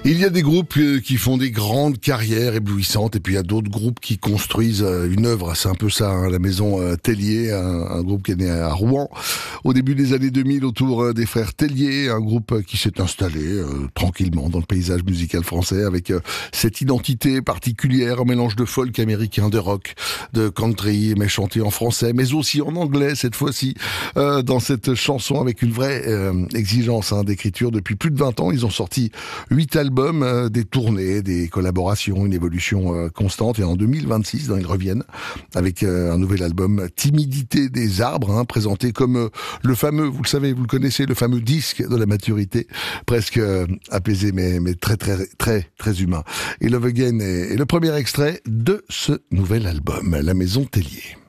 Il y a des groupes qui font des grandes carrières éblouissantes et puis il y a d'autres groupes qui construisent une œuvre. C'est un peu ça, hein, la maison Tellier, un groupe qui est né à Rouen au début des années 2000 autour des frères Tellier, un groupe qui s'est installé tranquillement dans le paysage musical français avec cette identité particulière, un mélange de folk américain, de rock, de country, mais chanté en français, mais aussi en anglais cette fois-ci, dans cette chanson avec une vraie exigence d'écriture. Depuis plus de 20 ans, ils ont sorti 8 albums, des tournées, des collaborations, une évolution constante. Et en 2026, ils reviennent avec un nouvel album, Timidité des arbres, présenté comme le fameux, vous le savez, vous le connaissez, le fameux disque de la maturité, presque apaisé, mais très, très, très, très humain. Et Love Again est le premier extrait de ce nouvel album, La Maison Tellier.